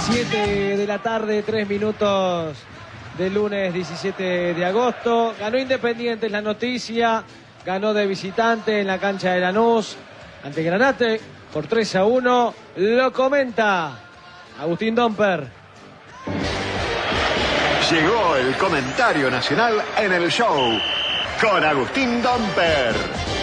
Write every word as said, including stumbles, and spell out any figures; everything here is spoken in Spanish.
siete de la tarde, tres minutos del lunes diecisiete de agosto. Ganó Independiente, es la noticia. Ganó de visitante en la cancha de Lanús ante Granate por tres a uno. Lo comenta Agustín Domper. Llegó el comentario nacional en el show con Agustín Domper.